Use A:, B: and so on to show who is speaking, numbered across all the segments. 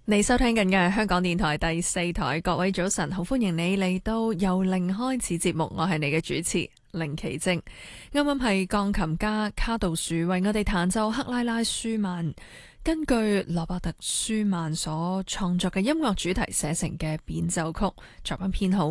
A: 你收聽緊嘅係香港電台第四台，各位早晨，好歡迎你嚟到由零開始節目，我係你嘅主持凌奇晶。啱啱係鋼琴家卡杜殊為我哋彈奏克拉拉舒曼根據羅伯特舒曼所創作嘅音樂主題寫成嘅變奏曲，作品編號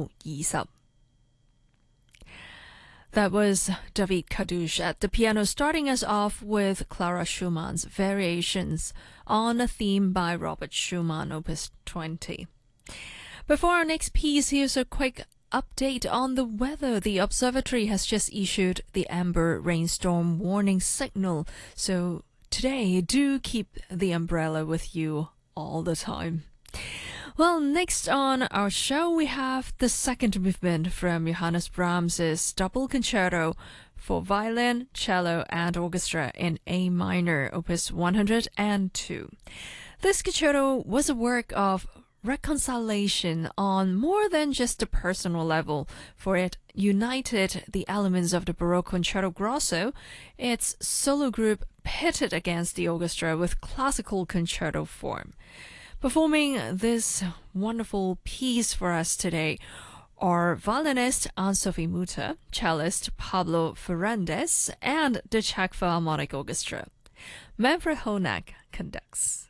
A: 20。That was David Kadouche at the piano, starting us off with Clara Schumann's Variations on a Theme by Robert Schumann, Opus 20. Before our next piece, here's a quick update on the weather. The observatory has just issued the amber rainstorm warning signal, so today do keep the umbrella with you all the time. Well, next on our show, we have the second movement from Johannes Brahms's Double Concerto for violin, cello, and orchestra in A minor, opus 102. This concerto was a work of reconciliation on more than just a personal level, for it united the elements of the Baroque concerto grosso, its solo group pitted against the orchestra with classical concerto form. Performing this wonderful piece for us today are violinist Anne-Sophie Mutter, cellist Pablo Ferrandez, and the Czech Philharmonic Orchestra. Manfred Honak conducts.